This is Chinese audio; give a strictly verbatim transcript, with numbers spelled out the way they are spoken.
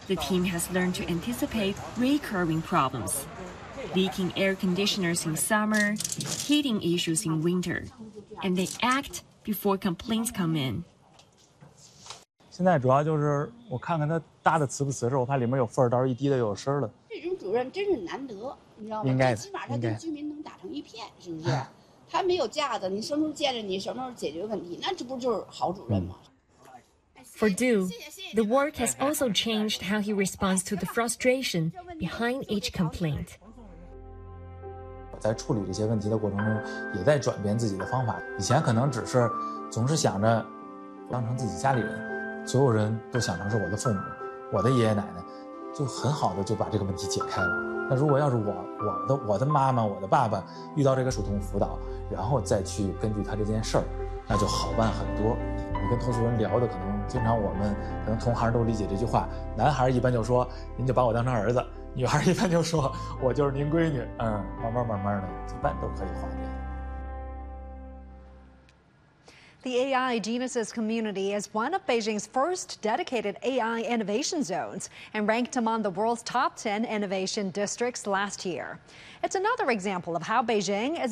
The team has learned to anticipate recurring problems: leaking air conditioners in summer, heating issues in winter, and they act before complaints come in. 现在主要就是我看看它搭的瓷不瓷实，我怕里面有缝儿，到时候一滴的有声了。 这种主任真是难得，你知道吗？ 应该的， 最起码他跟居民能打成一片，是不是？他没有架子，你什么时候见着你，什么时候解决问题，那这不就是好主任吗？ For Du, the work has also changed how he responds to the frustration behind each complaint. 在处理这些问题的过程中，也在转变自己的方法。以前可能只是总是想着当成自己家里人，所有人都想成是我的父母，我的爷爷奶奶，就很好的就把这个问题解开了。那如果要是我我的我的妈妈我的爸爸遇到这个疏通辅导，然后再去根据他这件事儿，那就好办很多。你跟投诉人聊的可能经常我们可能同行都理解这句话，男孩一般就说您就把我当成儿子，女孩一般就说我就是您闺女，嗯，慢慢慢慢的一般都可以化解。 The A I Genesis community is one of Beijing's first dedicated A I innovation zones and ranked among the world's top ten innovation districts last year. It's another example of how Beijing is